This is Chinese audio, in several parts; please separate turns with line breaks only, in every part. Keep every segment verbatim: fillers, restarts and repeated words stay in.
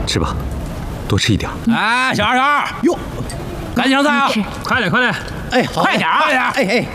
吃吧，多吃一点。
哎，小二，小二，
哟，
赶紧上菜啊！
快点，快点！
哎，
快点啊！快点！
哎哎。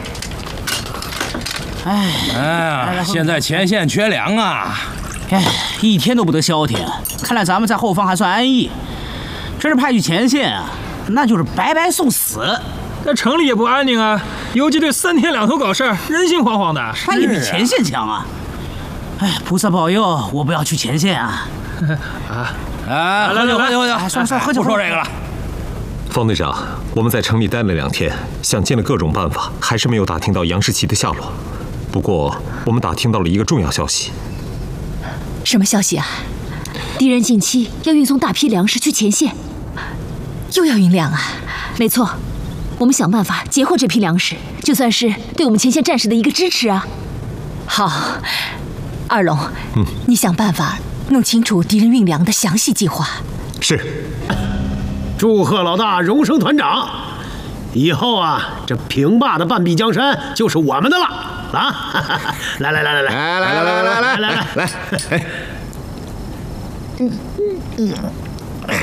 哎哎呀，现在前线缺粮啊！哎，一天都不得消停。看来咱们在后方还算安逸，这是派去前线啊，那就是白白送死。
在城里也不安宁啊！游击队三天两头搞事儿，人心惶惶的。
那也比前线强啊！哎，菩萨保佑，我不要去前线啊！啊啊！喝酒，喝酒，喝酒！算了算了，喝酒。不说这个了。
方队长，我们在城里待了两天，想尽了各种办法，还是没有打听到杨士奇的下落。 不过，我们打听到了一个重要消息。
什么消息啊？敌人近期要运送大批粮食去前线，又要运粮啊？没错，我们想办法截获这批粮食，就算是对我们前线战士的一个支持啊。好，二龙，嗯，你想办法弄清楚敌人运粮的详细计划。
是。
祝贺老大荣升团长，以后啊，这平霸的半壁江山就是我们的了。 啊！来来来来来
来来来来来来来来！哎，嗯嗯嗯。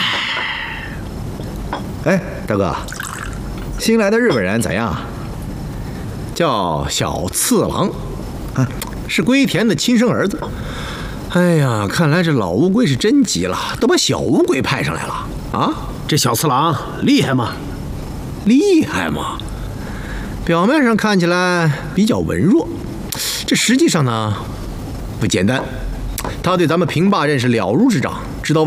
哎，大哥，新来的日本人怎样？叫小次郎，啊，是龟田的亲生儿子。哎呀，看来这老乌龟是真急了，都把小乌龟派上来了啊！
这小次郎厉害吗？
厉害吗？ 表面上看起来比较文弱，这实际上呢不简单。他对咱们平霸阵是了如指掌，